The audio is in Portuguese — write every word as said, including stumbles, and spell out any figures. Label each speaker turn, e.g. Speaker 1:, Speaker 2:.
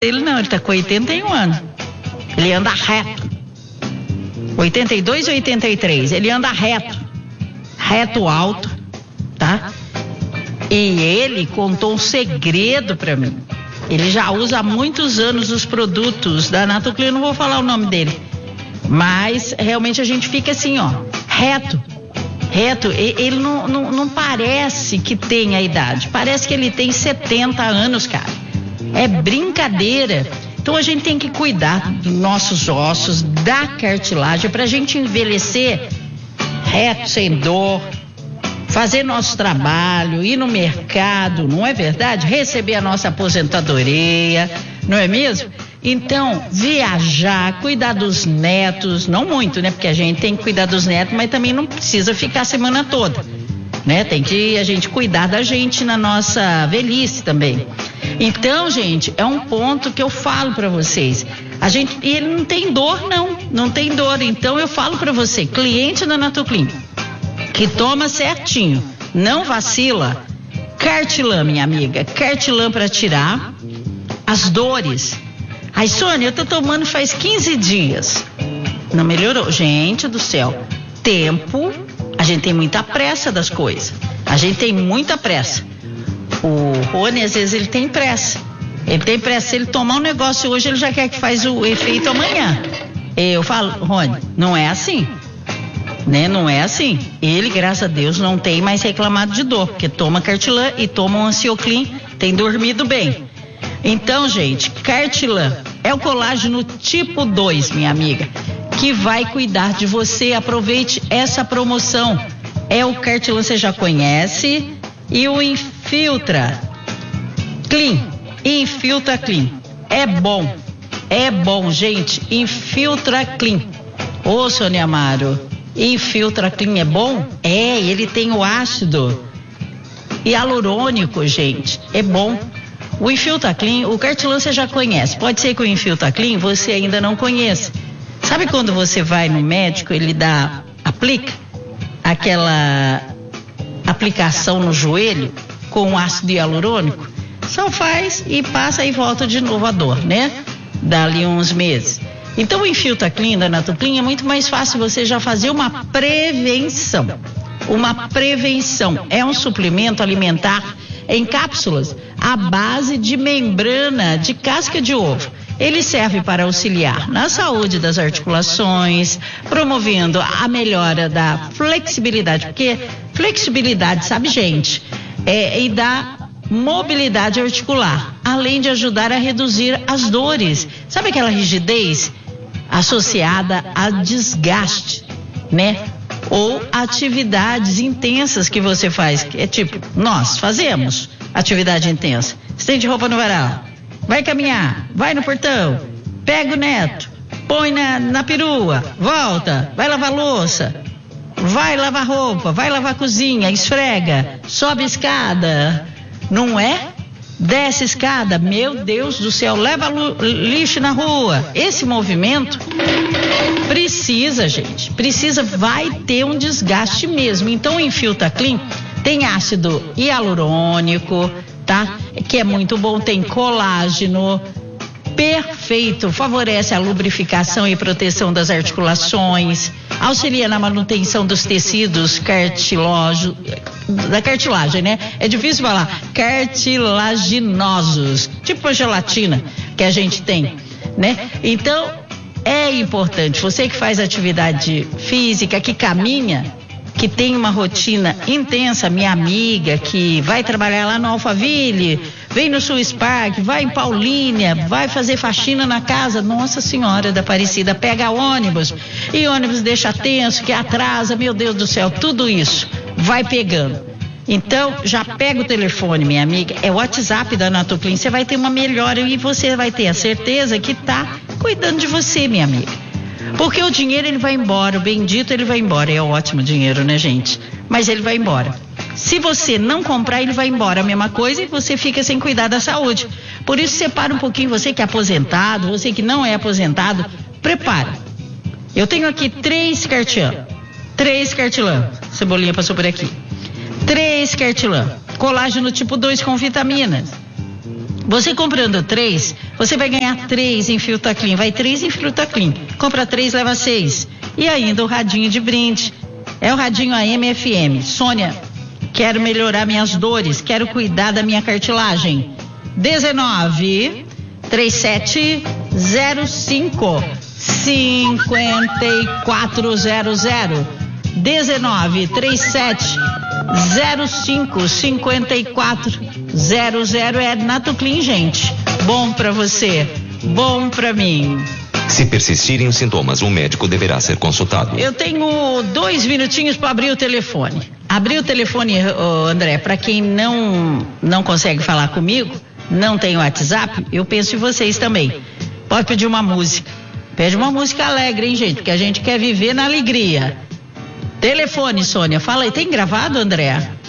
Speaker 1: Ele não, ele tá com oitenta e um anos. Ele anda reto. oitenta e dois e oitenta e três. Ele anda reto. Reto alto, tá? E ele contou um segredo pra mim. Ele já usa há muitos anos os produtos da Natoclean, eu não vou falar o nome dele. Mas realmente a gente fica assim, ó, reto. Reto, ele não, não, não parece que tem a idade. Parece que ele tem setenta anos, cara. É brincadeira. Então a gente tem que cuidar dos nossos ossos, da cartilagem, pra gente envelhecer reto, sem dor, fazer nosso trabalho, ir no mercado, não é verdade? Receber a nossa aposentadoria, não é mesmo? Então, viajar, cuidar dos netos, não muito, né? Porque a gente tem que cuidar dos netos, mas também não precisa ficar a semana toda, né? Tem que a gente cuidar da gente na nossa velhice também. Então, gente, é um ponto que eu falo pra vocês. A gente, e ele não tem dor, não, não tem dor. Então, eu falo pra você, cliente da Natoclean, que toma certinho, não vacila, Cartilan, minha amiga, Cartilan pra tirar as dores. Ai, Sônia, eu tô tomando faz quinze dias. Não melhorou. Gente do céu, tempo, a gente tem muita pressa das coisas. A gente tem muita pressa. O Rony, às vezes, ele tem pressa. Ele tem pressa. Se ele tomar um negócio hoje, ele já quer que faz o efeito amanhã. Eu falo, Rony, não é assim. Né? Não é assim. Ele, graças a Deus, não tem mais reclamado de dor, porque toma Cartilan e toma um Ansioclean, tem dormido bem. Então, gente, Cartilan é o colágeno tipo dois, minha amiga, que vai cuidar de você. Aproveite essa promoção. É o Cartilan, você já conhece, e o Infiltra Clean, Infiltra Clean. É bom, é bom, gente. Infiltra Clean. Ô, Sônia Amaro, Infiltra Clean é bom? É, ele tem o ácido hialurônico, gente. É bom. O Infiltra Clean, o Cartilan você já conhece. Pode ser que o Infiltra Clean você ainda não conheça. Sabe quando você vai no médico, ele dá, aplica aquela aplicação no joelho com ácido hialurônico? Só faz e passa e volta de novo a dor, né? Dali uns meses. Então o Infiltra Clean da Natoclean é muito mais fácil você já fazer uma prevenção. Uma prevenção. É um suplemento alimentar em cápsulas à base de membrana de casca de ovo. Ele serve para auxiliar na saúde das articulações, promovendo a melhora da flexibilidade, porque flexibilidade, sabe, gente, é, e da mobilidade articular, além de ajudar a reduzir as dores. Sabe aquela rigidez associada a desgaste, né? Ou atividades intensas que você faz, é tipo, nós fazemos atividade intensa. Estende roupa no varal, vai caminhar, vai no portão, pega o neto, põe na, na perua, volta, vai lavar louça, vai lavar roupa, vai lavar a cozinha, esfrega, sobe a escada, não é? Desce a escada, meu Deus do céu, leva lixo na rua. Esse movimento precisa, gente, precisa, vai ter um desgaste mesmo. Então o Infiltra Clean tem ácido hialurônico, tá? Que é muito bom, tem colágeno, perfeito, favorece a lubrificação e proteção das articulações, auxilia na manutenção dos tecidos cartilógicos, da cartilagem, né? É difícil falar, cartilaginosos, tipo a gelatina que a gente tem, né? Então, é importante, você que faz atividade física, que caminha, que tem uma rotina intensa, minha amiga, que vai trabalhar lá no Alphaville, vem no Swiss Park, vai em Paulínia, vai fazer faxina na casa, Nossa Senhora da Aparecida, pega ônibus, e ônibus deixa tenso, que atrasa, meu Deus do céu, tudo isso vai pegando. Então, já pega o telefone, minha amiga, é o WhatsApp da Natoclean, você vai ter uma melhora e você vai ter a certeza que tá cuidando de você, minha amiga. Porque o dinheiro, ele vai embora, o bendito, ele vai embora. É ótimo dinheiro, né, gente? Mas ele vai embora. Se você não comprar, ele vai embora. A mesma coisa, e você fica sem cuidar da saúde. Por isso, separa um pouquinho, você que é aposentado, você que não é aposentado, prepara. Eu tenho aqui três Cartilan. Três Cartilan. Cebolinha passou por aqui. Três Cartilan. Colágeno tipo dois com vitaminas. Você comprando três, você vai ganhar três em Filta Clean. Vai três em Filta Clean. Compra três, leva seis. E ainda o radinho de brinde. É o radinho A M F M. Sônia, quero melhorar minhas dores, quero cuidar da minha cartilagem. dezenove, trinta e sete, zero cinco, cinquenta e quatro zero zero. dezenove, trinta e sete, zero cinco, cinquenta e quatro zero zero. É Natoclean, gente. Bom pra você, bom pra mim.
Speaker 2: Se persistirem os sintomas, o médico deverá ser consultado.
Speaker 1: Eu tenho dois minutinhos para abrir o telefone. Abrir o telefone, oh, André, para quem não, não consegue falar comigo, não tem WhatsApp, eu penso em vocês também. Pode pedir uma música. Pede uma música alegre, hein, gente? Porque a gente quer viver na alegria. Telefone, Sônia. Fala aí, tem gravado, André?